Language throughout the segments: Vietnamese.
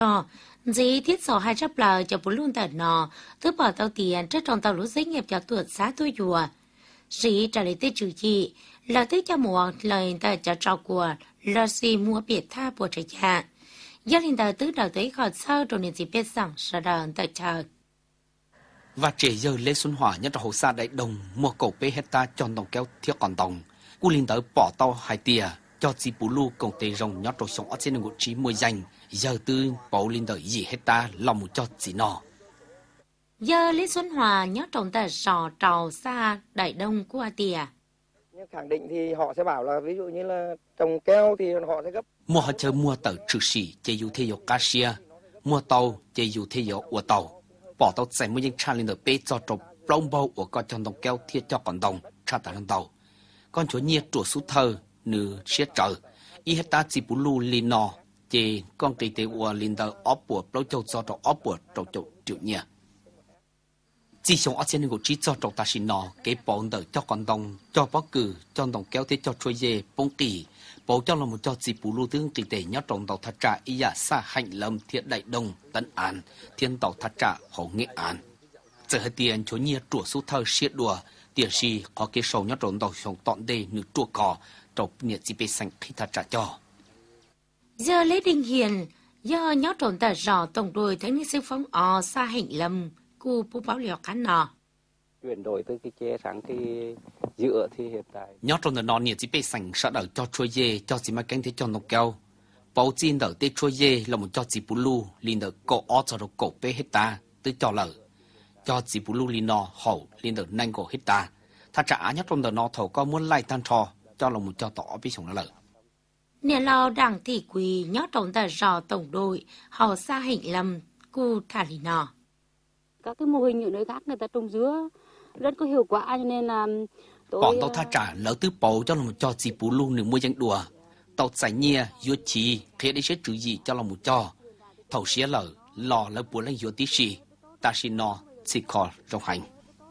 dĩ thiết sổ hai chấp lời cho bún luôn tờ nọ, thứ bỏ tàu tiền trước trong tàu lũ doanh nghiệp cho tuột xá tôi dùa. Dĩ trả lời tới trừ gì, lời tới cho mùa lời tờ cho trò của, lời gì mua biệt tha bộ trẻ cha. Gia đình tờ tứ đầu tới khỏi sau rồi nên gì biết rằng sợ đờ tờ chờ. Và trẻ giờ Lê Xuân Hòa nhất là hồ sa đại đồng mua cổ bê hecta cho đồng kéo thiết còn đồng. Cú linh tới bỏ tàu hai tìa cho chị bù lu công tê rồng nhất rồi sống ở trên ngũ trí mùi danh. Giờ tư bảo linh tới gì hecta lòng cho chị nọ. Giờ Lê Xuân Hòa nhớ trong tờ sò trào xa đại đông của tìa. Nhưng khẳng định thì họ sẽ bảo là ví dụ như là trồng keo thì họ sẽ gấp. Mua họ chờ mua tờ trừ sĩ chế dụ thế dụ cassia. Mua tàu chế dụ thế dụ ua tàu. Bỏ tàu chạy mua những cha linh tới bê cho trộm plong bầu của con trong đồng kéo thiết cho còn đồng cha tả lần tàu. Con chúa nhiệt trụ sú thơ nửa siết trở. Y hecta chỉ bù lu lì nọ. Chế con kỳ tế ua linh tới ốp bùa plong châu cho trộm ốp bùa trộm triệu nhiệt. Chỉ sống ở trên ngũ trí cho trộm ta xin nọ. Cái bọn đời cho còn đồng cho bó cử cho đồng kéo thiết cho trôi dê bông kỳ. Bố cho là một cho chỉ bù lu tương kỳ tế nhớ trộm tàu thật trả y giả xa hạnh lâm thiện đại đông tấn án thiên tàu thật trả hậu nghệ án. Giờ hơi tiền chúa nhiệt trùa sú thơ siết đùa tiền si có cái sầu nhớ trộm tàu sống tọn đê nữ trùa cỏ trộm nhiệt chỉ bê xanh khi thật trả cho. Giờ Lê Đình Hiền do nhớ trộm tờ rò tổng đôi thấy như sư phóng ọ xa hạnh lâm cu bố báo liều khán nọ. Chuyển đổi từ cái chế sáng thì dựa thì hiện tại Nhớ trong đó nhiệt chỉ bê sành sợ đỡ cho trôi dê cho chỉ mà cánh thế cho nông keo. Bầu chín đỡ tê trôi dê là một cho chỉ bù lu liền đỡ cổ ó cho đồ cổ bê hết ta tới cho lỡ. Cho chỉ bù lu liền nọ hậu liền đỡ nanh cổ hết ta. Thà trả nhớ trong đó nó thầu có muốn lại tan trò cho là một cho tỏ bê sống nó lỡ. Nè lo đảng thị quỳ nhớ trộm tờ rò tổng đội họ xa hạnh lâm cu thả lì nọ. Các cái mô hình ở nơi khác người ta trồng dứa rất có hiệu quả cho nên là bọn tàu tha trả lỡ tứ bầu cho là một cho chỉ bù lu nửa mua danh đùa tàu giải nhia dưa chi khi đấy sẽ chữ gì cho là một cho thầu xía lỡ lò lỡ bùa lên dưa tí xì ta xin no chỉ khó trong hành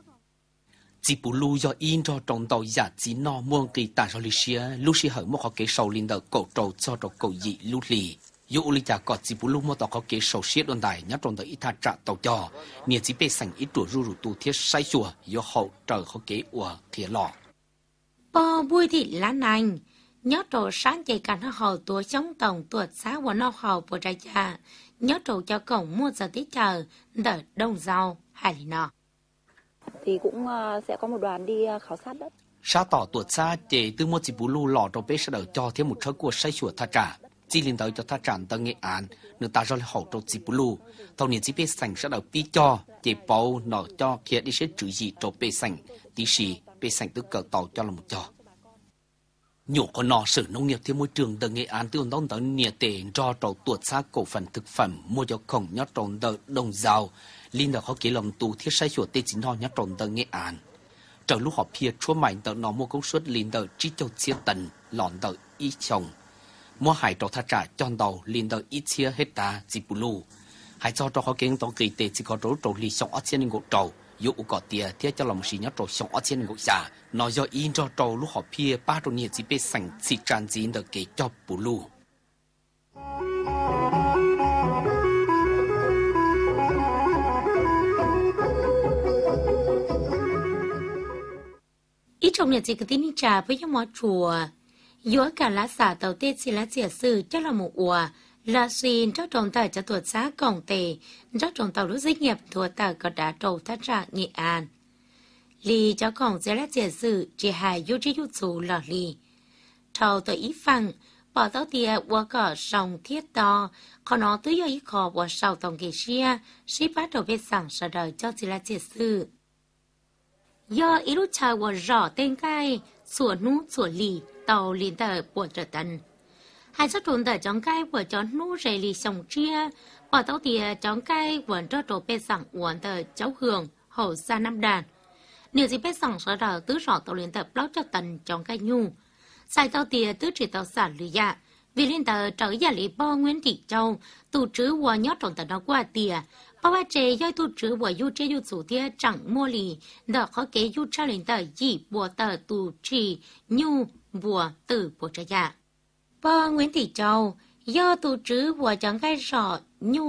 chỉ bù lu do in cho trong tàu giả chỉ no muôn kỳ ta cho lì xía lu xí hở một họ kế sầu linh đỡ cổ trầu cho trầu cổ dị lu lì dù lý trả có chỉ bù lu một tàu có kế sầu xiết đơn đại nhớ trong tàu ít thà trả tàu cho nhiều chỉ bê sành ít đùa ru tu thiết sai chùa do hậu trở có kế ủa thìa lò Bò bùi thị lan anh nhớ trộm sáng chạy cả nó hậu tuổi chống tổng tuột xá của nó hậu của trai cha nhớ trộm cho cổng mua giờ tí chờ đỡ đông rau hay lì nọ. thì cũng sẽ có một đoàn đi khảo sát đất. Sa tỏ tuột xa chế từ một chỉ bù lu lò trong bê sẽ đỡ cho thêm một车của sai chùa thà trả chỉ liên tới cho thà trả tờ nghệ án nước ta cho hậu trong chỉ bù lu thầu niệm chỉ bê sành sẽ đỡ pi cho chế bao nọ cho kia đi sẽ chữ gì trong bê sành tí xì bê sành tức cờ tàu cho là một cho nhổ con nọ sở nông nghiệp theo môi trường tờ nghệ án tiêu đông tới nhiệt tệ cho trầu tuột xa cổ phần thực phẩm mua cho khổng nhớ trồng tờ đồng giàu liên đỡ họ kế lòng tù thiết sai chùa tê chính họ nhớ trồng tờ nghệ án trở lúc họ phía chúa mạnh tờ nó mua công suất liên đỡ chỉ châu chia tần lòn tờ ít chồng mua hải trầu thà trả cho đầu liên đỡ ít chia hết ta chỉ bù lu hải cho họ kế tổng kỳ tệ chỉ có trầu lì sống ở trên ngộ trầu dù có tiền thiết cho lòng xí nhớ trầu sống ở trên ngộ giả nó do in cho trầu lúc họ phía ba trầu nhiệt chỉ bê sành chỉ tràn dính đỡ kế cho bù lu Ít trong nhiệt chỉ có tin trà với những món chùa yếu cả lá xả tàu tết chỉ lá chìa sư cho là một ùa là xin cho trồng tàu cho tuột giá cổng tề cho trồng tàu lúc doanh nghiệp thuộc tàu có đá trầu thắt trạng Nghệ An lì cho cổng sẽ lá chìa sư chỉ hài yếu trí yếu chủ lò lì trầu tàu ít phẳng bỏ tàu tìa ua cỏ sòng thiết to còn nó tưới ít khó ua sầu tổng kỳ xia xí bắt đầu biết sẵn sở đời cho chỉ lá chìa sư do ít lúc chờ ua rõ tên cai sủa nút sủa lì tàu liền tờ của trở tần hai số trốn tờ trong cai của chó nút rầy lì sòng chia bỏ tàu tìa trong cai của cho trổ bê sẵn uốn tờ cháu hưởng hậu xa năm đàn nếu gì bê sẵn sở đời tứ rõ tàu liền tờ blog cho tần trong cai nhu sai tàu tìa tứ chỉ tàu sản lì dạ vì liên tờ trở giả lý bo Nguyễn Thị Châu tù trứ của nhót trốn tờ nó qua tìa bao ba chế do tù trứ của yu chế yu chủ tia chẳng mua lì đỡ khó kế yu tra lên tờ gì bùa tờ tù trì nhu bùa tử bùa trả dạ bo Nguyễn Thị Châu do tụ trữ của chẳng cái rõ nhu